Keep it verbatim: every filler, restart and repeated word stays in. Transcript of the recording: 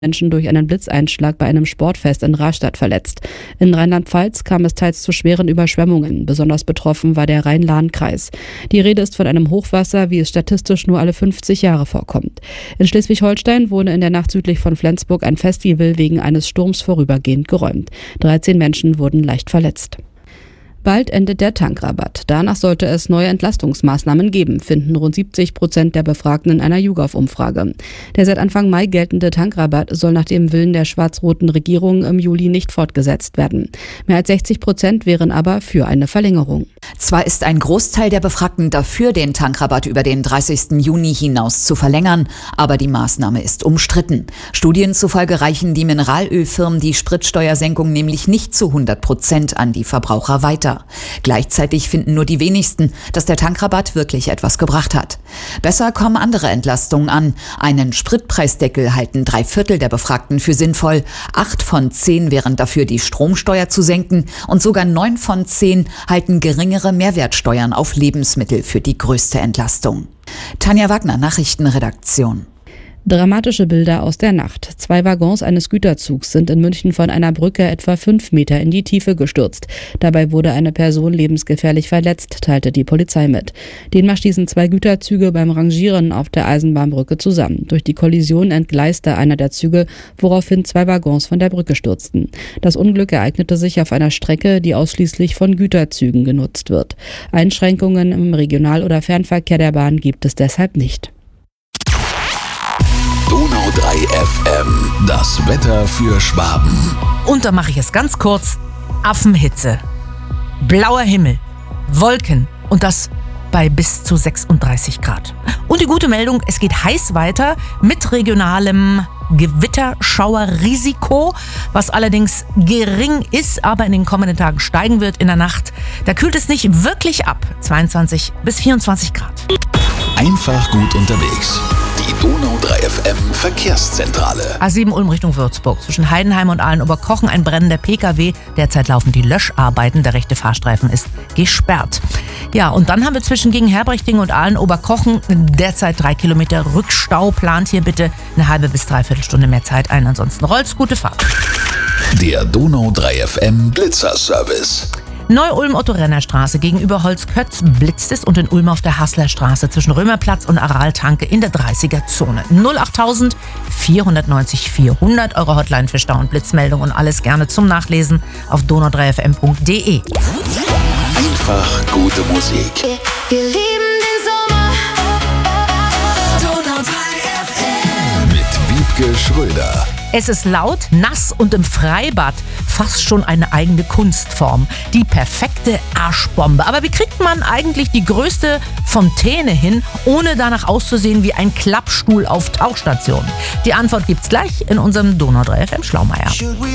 Menschen durch einen Blitzeinschlag bei einem Sportfest in Rastatt verletzt. In Rheinland-Pfalz kam es teils zu schweren Überschwemmungen. Besonders betroffen war der Rhein-Lahn-Kreis. Die Rede ist von einem Hochwasser, wie es statistisch nur alle fünfzig Jahre vorkommt. In Schleswig-Holstein wurde in der Nacht südlich von Flensburg ein Festival wegen eines Sturms vorübergehend geräumt. dreizehn Menschen wurden leicht verletzt. Bald endet der Tankrabatt. Danach sollte es neue Entlastungsmaßnahmen geben, finden rund siebzig Prozent der Befragten in einer YouGov-Umfrage. Der seit Anfang Mai geltende Tankrabatt soll nach dem Willen der schwarz-roten Regierung im Juli nicht fortgesetzt werden. Mehr als sechzig Prozent wären aber für eine Verlängerung. Zwar ist ein Großteil der Befragten dafür, den Tankrabatt über den dreißigsten Juni hinaus zu verlängern, aber die Maßnahme ist umstritten. Studien zufolge reichen die Mineralölfirmen die Spritsteuersenkung nämlich nicht zu hundert Prozent an die Verbraucher weiter. Gleichzeitig finden nur die wenigsten, dass der Tankrabatt wirklich etwas gebracht hat. Besser kommen andere Entlastungen an. Einen Spritpreisdeckel halten drei Viertel der Befragten für sinnvoll. Acht von zehn wären dafür, die Stromsteuer zu senken. Und sogar neun von zehn halten geringere Mehrwertsteuern auf Lebensmittel für die größte Entlastung. Tanja Wagner, Nachrichtenredaktion. Dramatische Bilder aus der Nacht. Zwei Waggons eines Güterzugs sind in München von einer Brücke etwa fünf Meter in die Tiefe gestürzt. Dabei wurde eine Person lebensgefährlich verletzt, teilte die Polizei mit. Demnach stießen zwei Güterzüge beim Rangieren auf der Eisenbahnbrücke zusammen. Durch die Kollision entgleiste einer der Züge, woraufhin zwei Waggons von der Brücke stürzten. Das Unglück ereignete sich auf einer Strecke, die ausschließlich von Güterzügen genutzt wird. Einschränkungen im Regional- oder Fernverkehr der Bahn gibt es deshalb nicht. Donau drei F M, das Wetter für Schwaben. Und da mache ich es ganz kurz. Affenhitze, blauer Himmel, Wolken und das bei bis zu sechsunddreißig Grad. Und die gute Meldung, es geht heiß weiter mit regionalem Gewitterschauerrisiko, was allerdings gering ist, aber in den kommenden Tagen steigen wird in der Nacht. Da kühlt es nicht wirklich ab, zweiundzwanzig bis vierundzwanzig Grad. Einfach gut unterwegs. Die Donau drei F M Verkehrszentrale. A sieben Ulm Richtung Würzburg. Zwischen Heidenheim und Aalen-Oberkochen ein brennender P K W. Derzeit laufen die Löscharbeiten. Der rechte Fahrstreifen ist gesperrt. Ja, und dann haben wir zwischen gegen Herbrichting und Aalen-Oberkochen derzeit drei Kilometer Rückstau. Plant hier bitte eine halbe bis dreiviertel Stunde mehr Zeit ein. Ansonsten rollt's, gute Fahrt. Der Donau drei F M Blitzerservice. Neu-Ulm-Otto-Renner-Straße gegenüber Holzkötz blitzt es und in Ulm auf der Hasslerstraße zwischen Römerplatz und Araltanke in der dreißiger-Zone. null achttausend vierhundertneunzig vierhundert, eure Hotline für Stau- und Blitzmeldung und alles gerne zum Nachlesen auf donau drei f m punkt d e. Einfach gute Musik. Wir lieben den Sommer. Donau drei F M. Mit Wiebke Schröder. Es ist laut, nass und im Freibad fast schon eine eigene Kunstform. Die perfekte Arschbombe. Aber wie kriegt man eigentlich die größte Fontäne hin, ohne danach auszusehen wie ein Klappstuhl auf Tauchstation? Die Antwort gibt's gleich in unserem Donau drei F M Schlaumeier.